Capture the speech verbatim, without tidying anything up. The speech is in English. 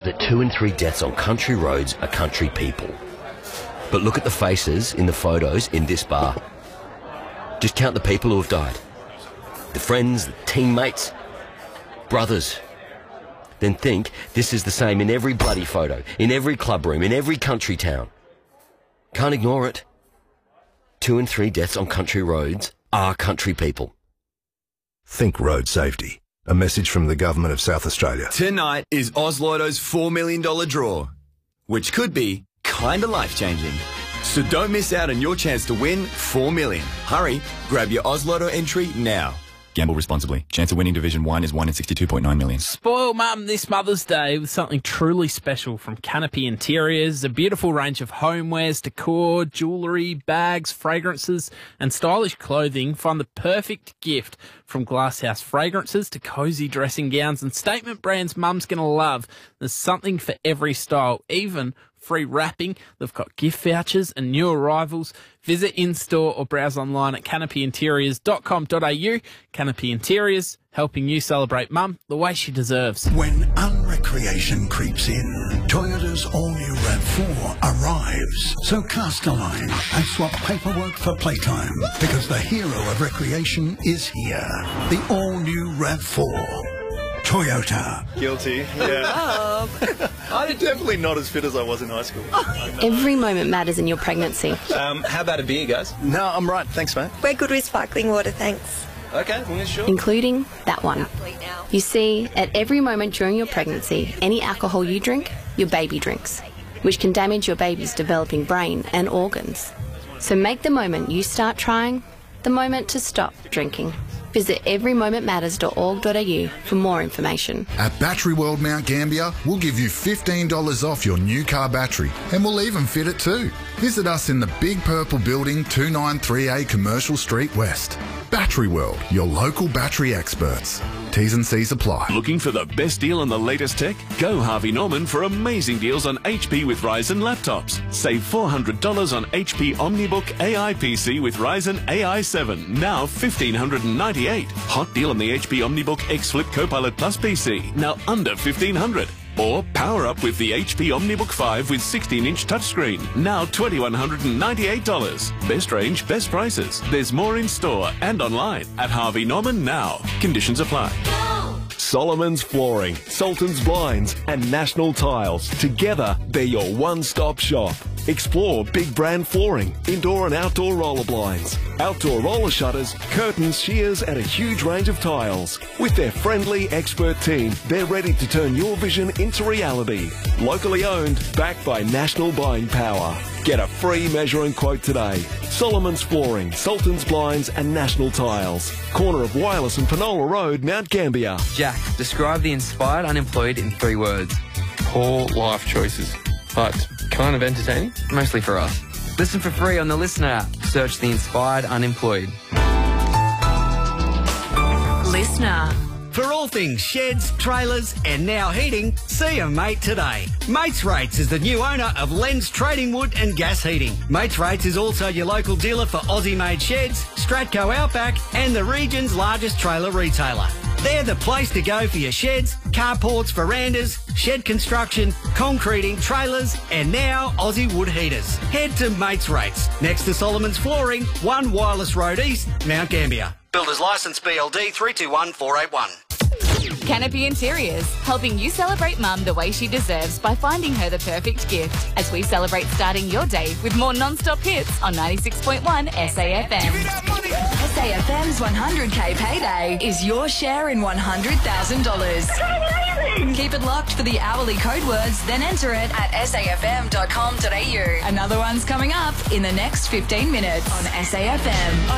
that two in three deaths on country roads are country people. But look at the faces in the photos in this bar. Just count the people who have died. The friends, the teammates, brothers. Then think this is the same in every bloody photo, in every club room, in every country town. Can't ignore it. Two in three deaths on country roads are country people. Think road safety. A message from the Government of South Australia. Tonight is Oz Lotto's four million dollars draw, which could be kinda life-changing. So don't miss out on your chance to win four million dollars. Hurry, grab your Oz Lotto entry now. Gamble responsibly. Chance of winning Division one is one in sixty-two point nine million. Spoil Mum this Mother's Day with something truly special from Canopy Interiors, a beautiful range of homewares, decor, jewellery, bags, fragrances and stylish clothing. Find the perfect gift from Glasshouse fragrances to cosy dressing gowns and statement brands Mum's going to love. There's something for every style, even free wrapping. They've got gift vouchers and new arrivals. Visit in-store or browse online at canopy interiors dot com dot a u. Canopy Interiors, helping you celebrate Mum the way she deserves. When unrecreation creeps in, Toyota's all-new RAV four arrives. So cast a line and swap paperwork for playtime, because the hero of recreation is here. The all-new RAV four. Toyota. Guilty, yeah. I'm definitely not as fit as I was in high school. Every moment matters in your pregnancy. Um, how about a beer, guys? No, I'm right. Thanks, mate. We're good with sparkling water, thanks. Okay, well, yeah, sure. Including that one. You see, at every moment during your pregnancy, any alcohol you drink, your baby drinks, which can damage your baby's developing brain and organs. So make the moment you start trying the moment to stop drinking. Visit every moment matters dot org dot a u for more information. At Battery World Mount Gambier, we'll give you fifteen dollars off your new car battery, and we'll even fit it too. Visit us in the Big Purple Building, two ninety-three A Commercial Street West. Battery World, your local battery experts. T's and C's apply. Looking for the best deal on the latest tech? Go Harvey Norman for amazing deals on H P with Ryzen laptops. Save four hundred dollars on H P OmniBook A I P C with Ryzen A I seven, now one thousand five hundred ninety-eight dollars. Hot deal on the H P OmniBook X Flip Copilot Plus P C, now under fifteen hundred dollars. Or power up with the H P OmniBook five with sixteen inch touchscreen, now two thousand one hundred ninety-eight dollars. Best range, best prices. There's more in store and online at Harvey Norman now. Conditions apply. Solomon's Flooring, Sultan's Blinds and National Tiles. Together, they're your one-stop shop. Explore big brand flooring, indoor and outdoor roller blinds, outdoor roller shutters, curtains, shears and a huge range of tiles. With their friendly, expert team, they're ready to turn your vision into reality. Locally owned, backed by national buying power. Get a free measure and quote today. Solomon's Flooring, Sultan's Blinds and National Tiles. Corner of Wireless and Penola Road, Mount Gambier. Jack, describe the inspired unemployed in three words. Poor life choices, but kind of entertaining. Mostly for us. Listen for free on the Listener app. Search the inspired unemployed. Listener. For all things sheds, trailers and now heating, see a mate today. Mates Rates is the new owner of Len's Trading Wood and Gas Heating. Mates Rates is also your local dealer for Aussie-made sheds, Stratco Outback and the region's largest trailer retailer. They're the place to go for your sheds, carports, verandas, shed construction, concreting, trailers and now Aussie wood heaters. Head to Mates Rates, next to Solomon's Flooring, one Wireless Road East, Mount Gambier. Builder's licence B L D three two one four eight one. Canopy Interiors, helping you celebrate Mum the way she deserves by finding her the perfect gift. As we celebrate starting your day with more non-stop hits on ninety-six point one S A F M. S A F M's one hundred K payday is your share in one hundred thousand dollars. Keep it locked for the hourly code words, then enter it at S A F M dot com dot a u. Another one's coming up in the next fifteen minutes on S A F M.